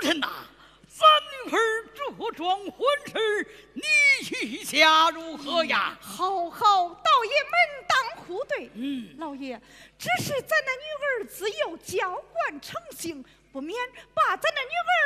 臣呐，咱女儿着装婚事，你意下如何呀？ 好好，道爷门当户对。老爷，只是咱那女儿自幼娇惯成性，不免把咱那女儿